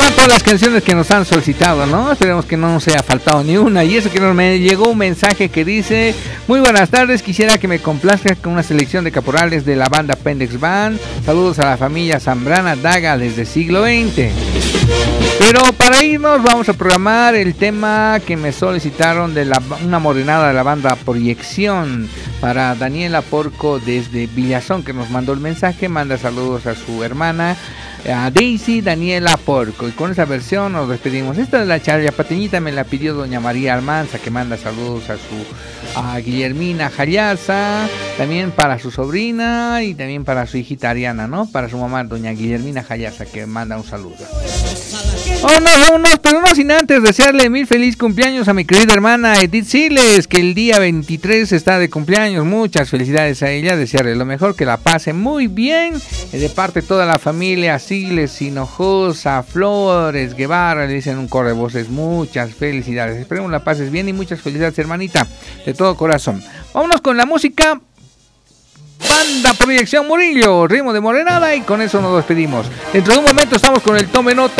van todas las canciones que nos han solicitado, ¿no? Esperemos que no nos haya faltado ni una. Y eso que me llegó un mensaje que dice: muy buenas tardes, quisiera que me complazca con una selección de caporales de la banda Pendex Band. Saludos a la familia Zambrana Daga desde siglo XX. Pero para irnos vamos a programar el tema que me solicitaron de una morenada de la banda Proyección, para Daniela Porco desde Villazón, que nos mandó el mensaje. Manda saludos a su hermana, a Daisy Daniela Porco, y con esa versión nos despedimos. Esta de la charla pateñita me la pidió doña María Almanza, que manda saludos a Guillermina Jayaza, también para su sobrina y también para su hijita Ariana, ¿no? Para su mamá, doña Guillermina Jayaza, que manda un saludo. Vámonos, pero no sin antes desearle mil feliz cumpleaños a mi querida hermana Edith Siles, que el día 23 está de cumpleaños. Muchas felicidades a ella, desearle lo mejor, que la pase muy bien, de parte de toda la familia Siles, Hinojosa, Flores, Guevara, le dicen un correvoces, muchas felicidades. Esperemos la pases bien y muchas felicidades, hermanita, de todo corazón. Vámonos con la música. Banda Proyección Murillo, ritmo de morenada, y con eso nos despedimos. Dentro de un momento estamos con el Tome Nota.